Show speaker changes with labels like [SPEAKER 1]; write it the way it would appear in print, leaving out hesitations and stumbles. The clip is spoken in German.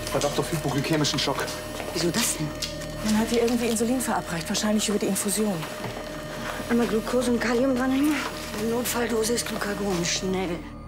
[SPEAKER 1] Verdacht auf hypoglykämischen Schock.
[SPEAKER 2] Wieso das denn?
[SPEAKER 3] Man hat ihr irgendwie Insulin verabreicht, wahrscheinlich über die Infusion.
[SPEAKER 2] Einmal Glucose und Kalium dranhängen. Die Notfalldose ist Glucagon. Schnell.